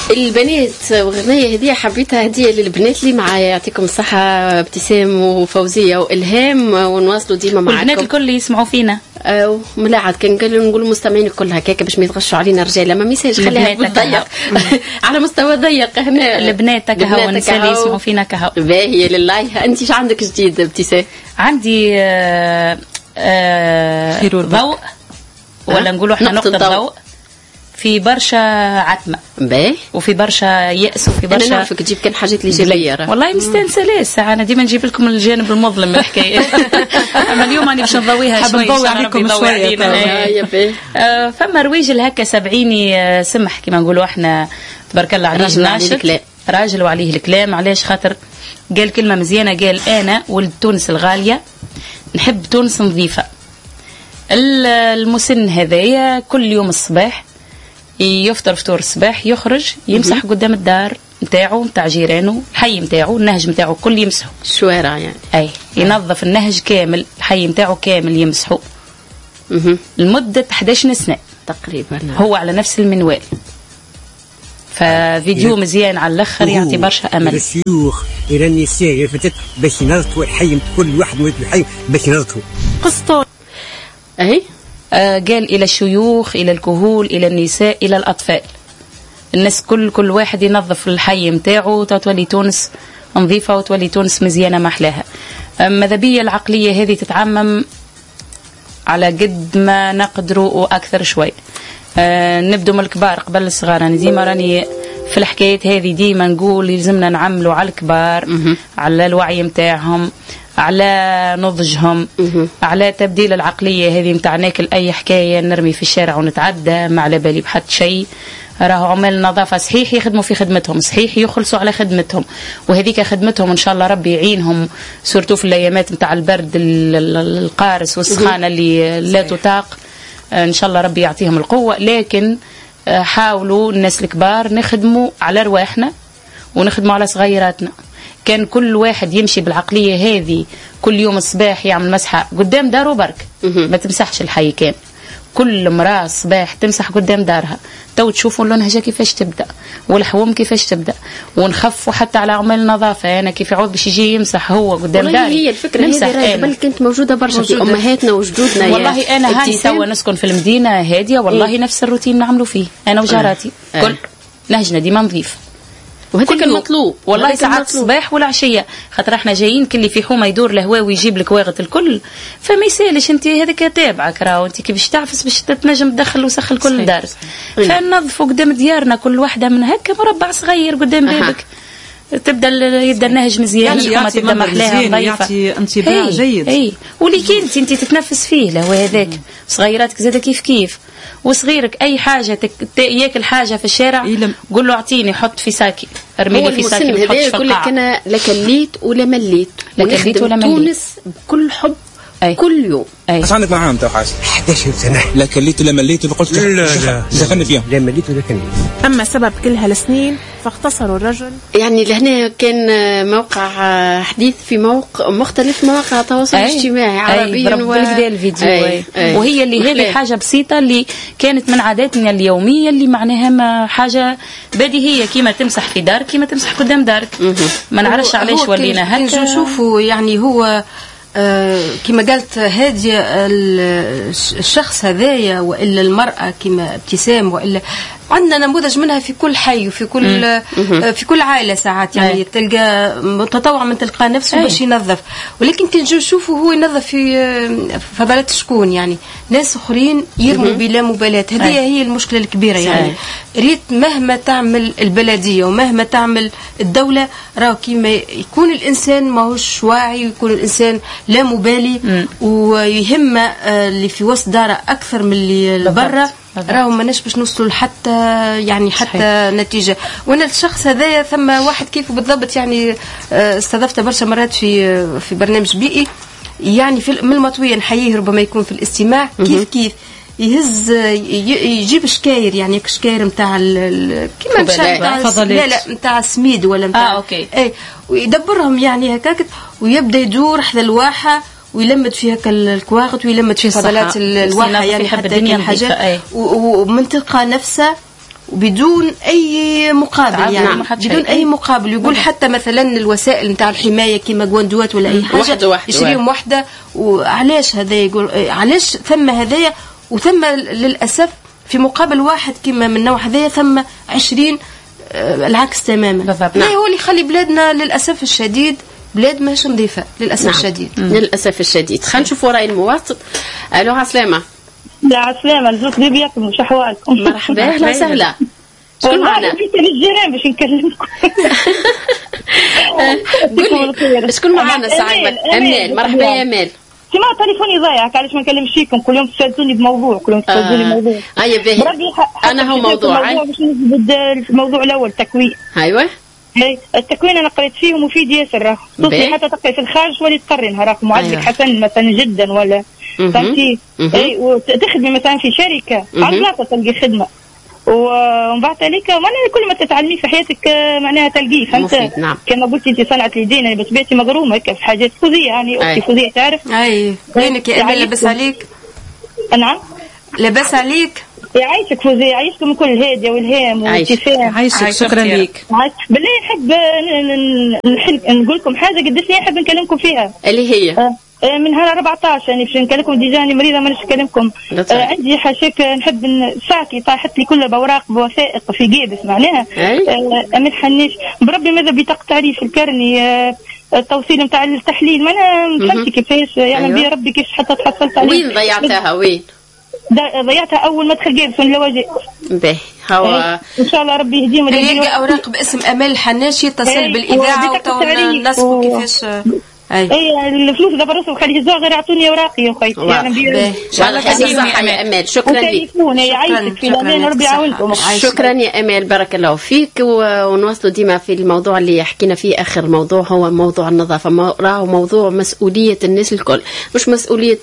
البنات وغنية هدية حبيتها هدية للبنات اللي معايا، يعطيكم الصحة ابتسام وفوزية وإلهام، ونواصلوا ديما معاكم. البنات الكل يسمعوا فينا ملاعب كان نقول مستمعين الكل هكاك باش ما يتغشوا علينا رجال، ما يسالش خليها ضيق على مستوى ضيق هنا. البنات كهو والنساء يسمعوا فينا كهو. باهية لله. انت ايش عندك جديد ابتسام؟ عندي ضوء ولا نقولوا احنا نقطة ضوء في برشا عتمة باهي، وفي برشا يأس، وفي برشا. انا نعرفك تجيب كان حاجات ايجابيه والله مستانسه لسه. انا ديما نجيب لكم الجانب المظلم من الحكايه. اما اليوم راني باش نضويها شويه، نضوي عليكم شويه. فما رويجل هكا سبعيني سمح كما نقولوا احنا، تبارك الله عليه ناشط راجل وعليه الكلام. علاش؟ خاطر قال كلمه مزيانه، قال انا ولد تونس الغاليه نحب تونس نظيفه. المسن هذايا كل يوم الصباح يفطر فطور الصباح، يخرج يمسح قدام الدار نتاعو نتاع جيرانه، الحي نتاعو، النهج نتاعو كل يمسحه، الشوارع يعني. اي ينظف النهج كامل، الحي نتاعو كامل يمسحه لمده 11 سنه تقريبا. هو على نفس المنوال. ففيديو مزيان على الاخر، يعطي برشا امل. الشيوخ الى النساء فتت باش ينظفوا الحي، كل واحد ولد الحي باش ينظفوا قسطون. اهي قال إلى الشيوخ، إلى الكهول، إلى النساء، إلى الأطفال، الناس كل واحد ينظف الحي متاعه، تولي تونس نظيفة وتولي تونس مزيانة محلاها. ماذا بيا العقلية هذه تتعمم على قد ما نقدروا وأكثر شوي. نبدو من الكبار قبل الصغار. أنا ديما راني في الحكايات هذه ديما نقول لازمنا نعملوا على الكبار، على الوعي متاعهم، على نضجهم، على تبديل العقلية هذه متاع ناكل أي حكاية نرمي في الشارع ونتعدى ما على بالي بحد شيء. راهو عمال النظافة صحيح يخدموا في خدمتهم، صحيح يخلصوا على خدمتهم، وهذيك خدمتهم إن شاء الله ربي يعينهم، سورتو في الأيامات متاع البرد القارس والسخانة اللي لا تطاق. إن شاء الله ربي يعطيهم القوة. لكن حاولوا الناس الكبار نخدموا على رواحنا ونخدموا على صغيراتنا. كان كل واحد يمشي بالعقلية هذه، كل يوم الصباح يعمل مسحة قدام داره برك، ما تمسحش الحي كامل، كل مرأة صباح تمسح قدام دارها. تو تشوفوا اللونهجة كيفاش تبدأ والحوم كيفاش تبدأ، ونخفوا حتى على عمال النظافة. أنا كيف يعود باش يجي يمسح هو قدام داري. هي الفكرة هذه قبل كنت موجودة برشا في أمهاتنا وجدودنا. والله أنا هاي توا نسكن في المدينة هادية، والله نفس الروتين نعملوا فيه أنا وجاراتي. كل نهجنا ديما نظيف، وهذا كان مطلوب والله. ساعات الصباح والعشيه، خاطر احنا جايين كل في حومه يدور الهواء ويجيب لك واغط الكل، فما يسالش انت هذاك تابعك راهو انت كي باش تعفس باش تنجم تدخل وسخل كل الدار. فننظفوا قدام ديارنا كل واحده من هكا مربع صغير قدام بابك. تبدا يبدا النهج مزيان، الحومه تبدا محلاها نظيفه، يعطي انطباع جيد. اي وليك انت تتنفس فيه الهواء هذاك. صغيراتك زاده كيف وصغيرك اي حاجه ياكل حاجه في الشارع قول له اعطيني، حط في ساكي، ارمي لي في ساكي، ما تحطش في القاع. انا لا كليت ولا مليت، تونس بكل حب كل يوم. ايش عندك معاهم تو حاجه؟ 11 سنه. لا كليت ولا مليت ولا قلت لا دخلنا فيهم. لا مليت ولا كليت. اما سبب كل هالسنين فاختصروا الرجل. يعني لهنا كان موقع حديث في موقع مختلف مواقع التواصل الاجتماعي عربيا وكذا الفيديو. وهي اللي هذه حاجه بسيطه اللي كانت من عاداتنا اليوميه، اللي معناها ما حاجه بديهيه، كيما تمسح في دارك كيما تمسح قدام دارك. ما نعرفش علاش ولينا هكا. نشوفوا يعني هو كما قالت هادية الشخص هذايا وإلا المرأة كما ابتسام، وإلا عندنا نموذج منها في كل حي وفي كل في كل عائلة. ساعات يعني تلقى متطوع من تلقى نفسه باش ينظف، ولكن تنجي نشوفوا هو ينظف في فضلات شكون، يعني ناس اخرين يرموا بلا مبالاة. هذه هي المشكلة الكبيرة. يعني ريت مهما تعمل البلدية ومهما تعمل الدولة، راهو كيما يكون الإنسان ماهوش واعي ويكون الإنسان لا مبالي ويهم اللي في وسط داره أكثر من اللي برا، راهو ماناش باش نوصلوا حتى يعني حتى نتيجه. وانا الشخص هذايا ثم واحد كيف بالضبط، يعني استضفته برشا مرات في برنامج بيئي، يعني من المطويه نحييه ربما يكون في الاستماع كيف يهز يجيب شكاير، يعني شكاير نتاع كيما لا نتاع سميد ولا نتاع اوكي ويدبرهم يعني هكاك، ويبدا يدور حدا الواحه ويلمد فيها الكواغط ويلمد فيها فضلات الواحة، يعني حتى كل حاجة ومن تلقى نفسه وبدون اي مقابل، يعني بدون اي مقابل. يقول حتى مثلا الوسائل نتاع الحمايه كما جواندوات ولا اي حاجه يشريهم وحده. وعلاش هذا يقول علاش ثم هذايا وثم للاسف في مقابل واحد كما من النوع هذايا ثم 20 العكس تماما. بالضبط. لا هو اللي يخلي بلادنا للاسف الشديد بلاد ماهيش نظيفه للاسف الشديد. للاسف الشديد. خلينا نشوفوا راي المواطن. الو عسلامه. لا عسلامه الزوق ديالكم وش احوالكم؟ مرحبا اهلا وسهلا. شكون معنا؟ جيت للجيران باش نكلمكم. قولي شكون معنا ساعه؟ امال. مرحبا يا امال. سمع تليفوني ضايعك علاش ما نكلمش فيكم؟ كل يوم تسالوني بموضوع، كل يوم تسالوني موضوع. اي باهي. انا هو موضوع باش نبدا الموضوع الاول تكوين. ايوه التكوين انا قريت فيه ومفيد ياسر، راه تصلي حتى تقري في الخارج ولي تقرنها، راك معدلك حسن مثلا جدا ولا فهمتي. اي وتخدمي مثلا في شركه على بلاصه تلقي خدمه ومن بعد ذلك معناها كل ما تتعلمي في حياتك معناها تلقيه فهمت. نعم. كما قلتي انت صنعه اليدين انا بطبيعتي مغرومه هكا في حاجات فوزيه، يعني اختي فوزيه تعرف. اي وينك يا امل؟ لاباس عليك؟ نعم لاباس عليك. يعيشك فوزيه، يعيشكم الكل الهاديه والهام والابتسام. عايشك شكرا ليك. بالله نحب نقول لكم حاجه قداش نحب نكلمكم فيها اللي هي من نهار 14 يعني باش نكلمكم ديجا اني مريضه مانيش نكلمكم. عندي حاشاك نحب ساعتي طاحت لي كلها بوراق بوثائق في جيبس معناها ما نحنيش بربي ماذا بطاقه تعريف الكرني التوصيل نتاع التحليل ما انا فهمتي كيفاش يعني بيا ربي كيفاش حتى تحصلت عليه. وين ضيعتها وين؟ ضيعتها اول ما دخل جيبس من الواجب. باهي هو ان شاء الله ربي يهديهم. اللي يلقى اوراق باسم امال الحناش يتصل بالاذاعه ونلصقوا كيفاش. اي الفلوس دابا الرسل خليه يزوغ غير يعطوني اوراقي يا اخي يعني الله يعطيك الصحه يا امال. شكرا لك. يعيشك في الامان ربي يعاونكم. شكرا يا امال بارك الله فيك. ونواصلوا ديما في الموضوع اللي حكينا فيه اخر الموضوع هو موضوع النظافه. راهو موضوع مسؤوليه الناس الكل مش مسؤوليه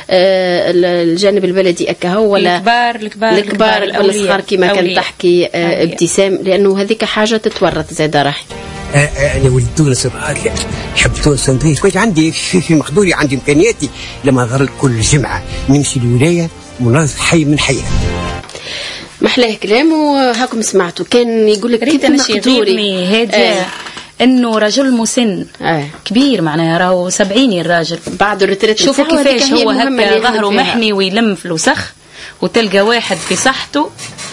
الجانب البلدي اكا هو ولا الكبار والصغار كما كانت تحكي ابتسام لانه هذيك حاجه تتورث زاد راهي. انا ولد تونس نحب تونس نضيف واش عندي في مقدوري عندي امكانياتي لما ظهر كل جمعه نمشي للولايه وننظف حي من حيها. محلاه كلام وهاكم سمعتوا كان يقول لك كيف مقدوري هاديه انه رجل مسن كبير معناها راهو 70 الراجل بعد الريتريت. شوفوا كيفاش هو هكا ظهره محني ويلم في الوسخ وتلقى واحد في صحته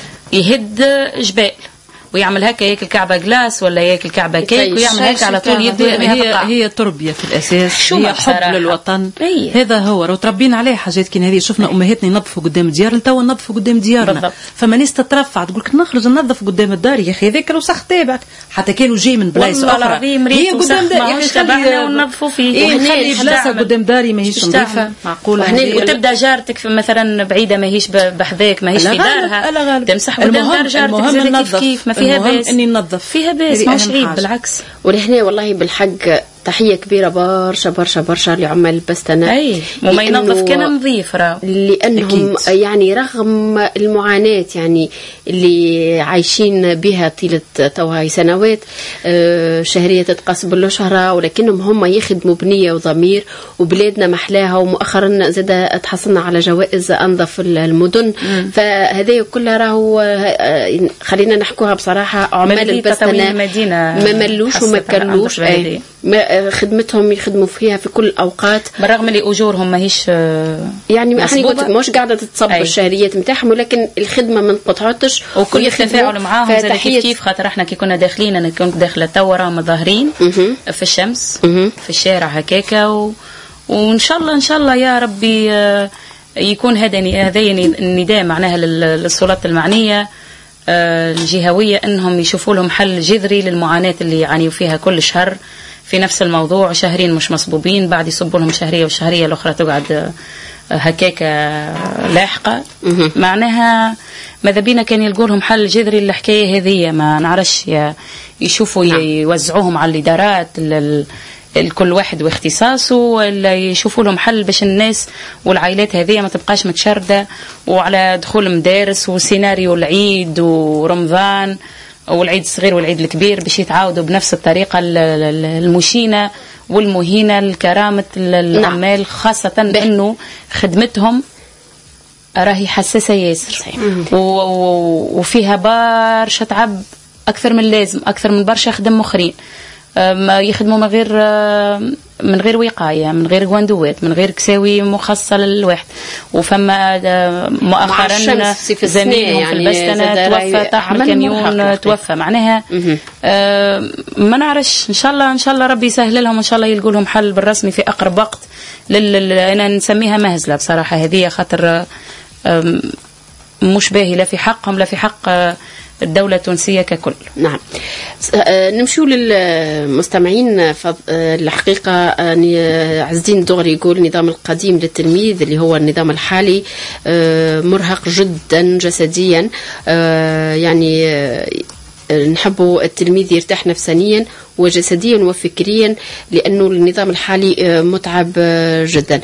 يهد جبال ويعمل هكا ياكل كعبه جلاس ولا ياكل كعبه كيك ويعمل هكا على طول يده. هي تربيه في الاساس، هي حب للوطن. هذا هو وتربينا عليه حاجات كي هذه. شفنا امهاتنا ينظفوا قدام الديار لتوا ننظفوا قدام ديارنا. فما ناس تترفع تقول لك نخرج ننظف قدام الدار يا اخي هذاك الوسخ تابعك حتى كانوا جاي من بلايص اخرى هي قدام داري تبعنا وننظفوا فيه. نخلي بلاصه قدام داري ماهيش نظيفه معقوله وتبدا جارتك مثلا بعيده ماهيش بحذاك ماهيش في دارها تمسح قدام دار جارتك كيف ما فيها باس فيها باس مش عيب بالعكس. ولهنا والله بالحق تحية كبيرة برشا برشا برشا لعمال البستنة. أي وما ينظف كان نظيف لأنهم أكيد. يعني رغم المعاناة يعني اللي عايشين بها طيلة توهاي سنوات شهرية تتقاس بالشهرة ولكنهم هم يخدموا بنية وضمير وبلادنا محلاها ومؤخرا زاد تحصلنا على جوائز أنظف المدن. فهذه كلها راهو خلينا نحكوها بصراحة عمال البستنة ما ملوش وما كلوش خدمتهم يخدموا فيها في كل الأوقات بالرغم اللي أجورهم ماهيش يعني احنا قلت مش قاعدة تتصب الشهريات نتاعهم ولكن الخدمة ما انقطعتش وكل التفاعل معاهم زي كيف خاطر احنا كي كنا داخلين أنا كنت داخلة توا راهم ظاهرين في الشمس في الشارع هكاكا وإن شاء الله يا ربي يكون هذا النداء معناها للسلطات المعنية الجهوية أنهم يشوفوا لهم حل جذري للمعاناة اللي يعانيوا فيها كل شهر في نفس الموضوع. شهرين مش مصبوبين بعد يصبوا لهم شهرية والشهرية الأخرى تقعد هكاكا لاحقة. معناها ماذا بينا كان يلقوا لهم حل جذري للحكاية هذه ما نعرفش يشوفوا يوزعوهم على الإدارات الكل واحد واختصاصه ولا يشوفوا لهم حل باش الناس والعائلات هذه ما تبقاش متشردة وعلى دخول مدارس وسيناريو العيد ورمضان والعيد الصغير والعيد الكبير باش يتعاودوا بنفس الطريقة المشينة والمهينة لكرامة العمال خاصة أنه خدمتهم راهي حساسة ياسر وفيها برشا تعب أكثر من اللازم، أكثر من برشا خدم مخرين يخدموا من غير وقاية، من غير جواندوات، من غير كساوي مخصصة للواحد. وفما مؤخرا زميلهم في البستنة توفى، طاح الكاميون توفى. معناها ما نعرفش، إن شاء الله ربي يسهل لهم، إن شاء الله يلقوا لهم حل بالرسمي في أقرب وقت. أنا نسميها مهزلة بصراحة هذه، خاطر مش باهي لا في حقهم لا في حق الدولة التونسية ككل. نعم. نمشوا للمستمعين. الحقيقة عز الدين الدغري يقول النظام القديم للتلميذ اللي هو النظام الحالي مرهق جدا جسديا، يعني نحبوا التلميذ يرتاح نفسانيا وجسديا وفكريا، لأنه النظام الحالي متعب جدا.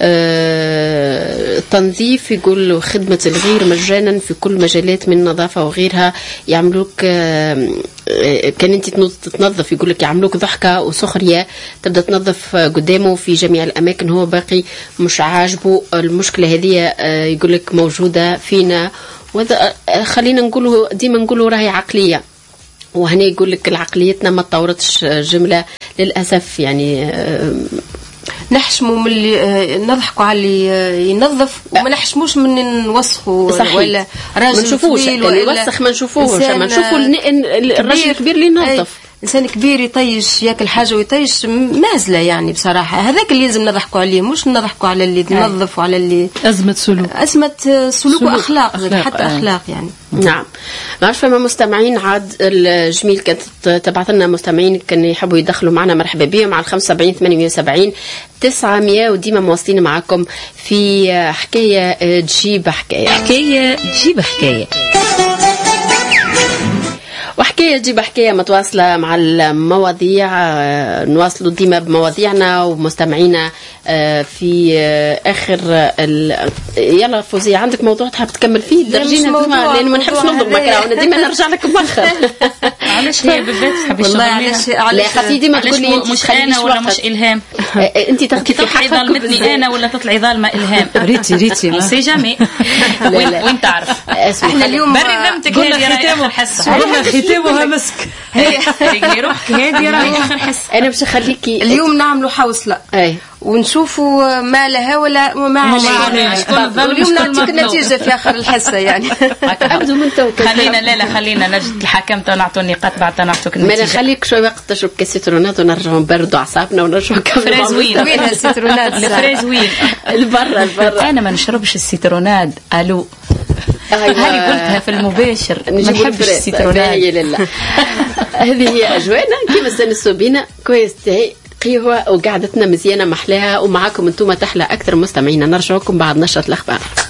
التنظيف يقول خدمة الغير مجانا في كل مجالات من النظافة وغيرها، يعملوك كان انت تنظف يقول لك يعملوك ضحكة وسخرية، تبدأ تنظف قدامه في جميع الأماكن، هو باقي مش عاجبه. المشكلة هذه يقول لك موجودة فينا، وهذا خلينا نقوله ديما نقوله راهي عقلية، وهنا يقول لك العقليتنا ما تطورتش جملة للأسف. يعني نحشموا من اللي نضحكوا على اللي ينظف وما نحشموش من نوسخوا ولا راجل نشوفوش اللي يوسخ، ما نشوفوش، ما نشوفوا الراجل الكبير اللي ينظف. إنسان كبير يطيش ياكل حاجة ويطيش مازلة، يعني بصراحة هذاك اللي لازم نضحكوا عليه، مش نضحكوا على اللي ينظف وعلى اللي أزمة سلوك وأخلاق، حتى أخلاق يعني. نعم. نعرف ما مستمعين عاد الجميل كانت تبعث لنا مستمعين كانوا يحبوا يدخلوا معنا، مرحبا بهم على 75 870 900، وديما مواصلين معكم في حكاية تجيب حكاية. حكاية تجيب حكاية، وحكاية تجيب حكاية متواصلة مع المواضيع. نواصلوا ديما بمواضيعنا ومستمعينا في آخر يلا فوزية عندك موضوع تحب تكمل فيه؟ درجينا لأن ما نحبش نضرب مكرا وديما نرجع لك مؤخر. علاش هي بالذات تحبي والله لا خفي ديما تقولي انت مش انا ولا مش الهام، انت تاخذي في حقك ظلمتني انا ولا تطلعي ظالمه الهام. ريتي ما سي جامي وين تعرف. احنا اليوم بري ذمتك هذه راهي اخر حصه، قلنا ختامها مسك هي روحك هذه راهي اخر حصه. انا باش نخليكي اليوم نعملوا حوصله ونشوفوا ما لها ولا ما عليها، واليوم نعطيك النتيجة في آخر الحصة يعني. أبدو من تو خلينا نجد الحكم نعطوا النقاط بعد نعطوك النتيجة. ما نخليك شوي وقت تشرب كاس سيترونات ونرجعوا نبردوا أعصابنا ونرجعوا فريز وين وينها السيترونات؟ الفريز وين؟ البرة أنا ما نشربش السيترونات. ألو هذه قلتها في المباشر، ما نحبش السيترونات. هذه هي أجوانا كيف استنسوا بينا كويس تاعي قهوة وقعدتنا مزيانة محلاها، ومعاكم انتم تحلى أكثر مستمعين. نرجعكم بعد نشرة الأخبار.